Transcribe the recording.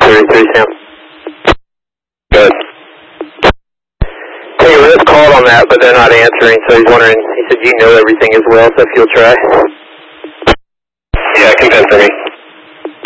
33, Sam. Good. Hey, Rick called on that, but they're not answering, so he's wondering, he said you know everything as well, so if you'll try. Yeah, confirm for me.